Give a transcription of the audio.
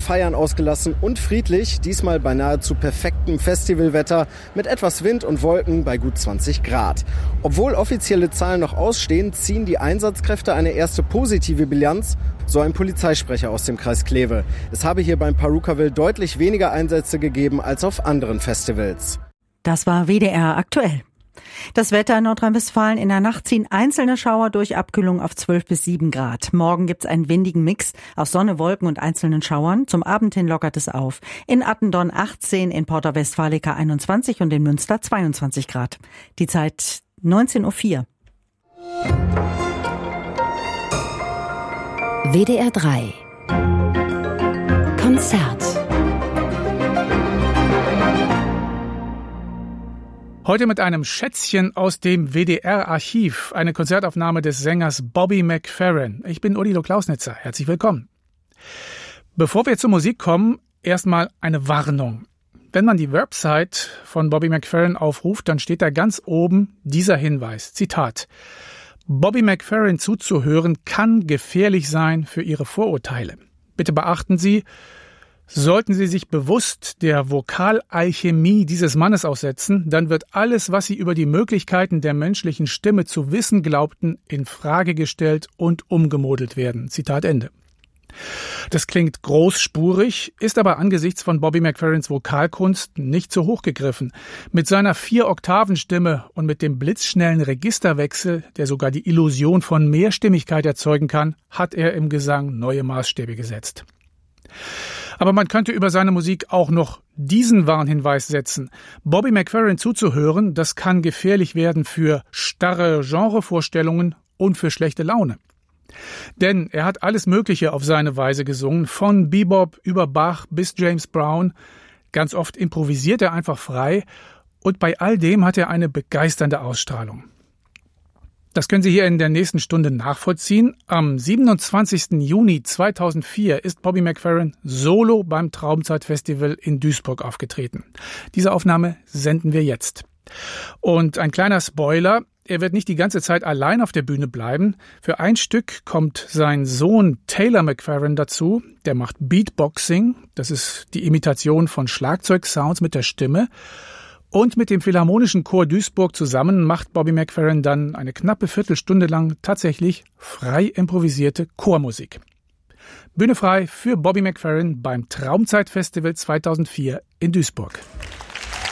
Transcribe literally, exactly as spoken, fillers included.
Feiern ausgelassen und friedlich, diesmal bei nahezu perfektem Festivalwetter mit etwas Wind und Wolken bei gut zwanzig Grad. Obwohl offizielle Zahlen noch ausstehen, ziehen die Einsatzkräfte eine erste positive Bilanz, so ein Polizeisprecher aus dem Kreis Kleve. Es habe hier beim Parukaville deutlich weniger Einsätze gegeben als auf anderen Festivals. Das war W D R aktuell. Das Wetter in Nordrhein-Westfalen: in der Nacht ziehen einzelne Schauer durch, Abkühlung auf zwölf bis sieben Grad. Morgen gibt's einen windigen Mix aus Sonne, Wolken und einzelnen Schauern. Zum Abend hin lockert es auf. In Attendorn achtzehn, in Porta Westfalica einundzwanzig und in Münster zweiundzwanzig Grad. Die Zeit neunzehn Uhr vier. W D R drei Konzert. Heute mit einem Schätzchen aus dem W D R-Archiv, eine Konzertaufnahme des Sängers Bobby McFerrin. Ich bin Uli Klausnitzer, herzlich willkommen. Bevor wir zur Musik kommen, erstmal eine Warnung. Wenn man die Website von Bobby McFerrin aufruft, dann steht da ganz oben dieser Hinweis, Zitat: Bobby McFerrin zuzuhören kann gefährlich sein für Ihre Vorurteile. Bitte beachten Sie, sollten Sie sich bewusst der Vokalalchemie dieses Mannes aussetzen, dann wird alles, was Sie über die Möglichkeiten der menschlichen Stimme zu wissen glaubten, in Frage gestellt und umgemodelt werden. Zitat Ende. Das klingt großspurig, ist aber angesichts von Bobby McFerrins Vokalkunst nicht zu hoch gegriffen. Mit seiner Vier-Oktaven-Stimme und mit dem blitzschnellen Registerwechsel, der sogar die Illusion von Mehrstimmigkeit erzeugen kann, hat er im Gesang neue Maßstäbe gesetzt. Aber man könnte über seine Musik auch noch diesen Warnhinweis setzen. Bobby McFerrin zuzuhören, das kann gefährlich werden für starre Genrevorstellungen und für schlechte Laune. Denn er hat alles Mögliche auf seine Weise gesungen, von Bebop über Bach bis James Brown. Ganz oft improvisiert er einfach frei und bei all dem hat er eine begeisternde Ausstrahlung. Das können Sie hier in der nächsten Stunde nachvollziehen. Am siebenundzwanzigsten Juni zweitausendvier ist Bobby McFerrin solo beim Traumzeit-Festival in Duisburg aufgetreten. Diese Aufnahme senden wir jetzt. Und ein kleiner Spoiler: Er wird nicht die ganze Zeit allein auf der Bühne bleiben. Für ein Stück kommt sein Sohn Taylor McFerrin dazu. Der macht Beatboxing. Das ist die Imitation von Schlagzeugsounds mit der Stimme. Und mit dem Philharmonischen Chor Duisburg zusammen macht Bobby McFerrin dann eine knappe Viertelstunde lang tatsächlich frei improvisierte Chormusik. Bühne frei für Bobby McFerrin beim Traumzeit-Festival zweitausendvier in Duisburg.